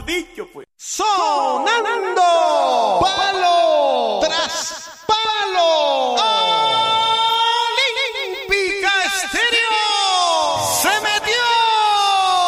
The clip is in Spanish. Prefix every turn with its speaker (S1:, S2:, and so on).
S1: dicho, pues.
S2: Sonando palo tras palo. Olímpica Estéreo.